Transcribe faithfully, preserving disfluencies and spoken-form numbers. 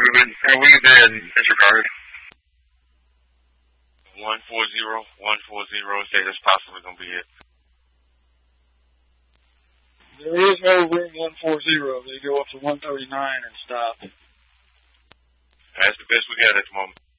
Ruben. Uh, we get there and disregard. one four zero, one four zero, say that's possibly going to be it. There is no room one forty. They go up to one thirty-nine and stop. That's the best we got at the moment.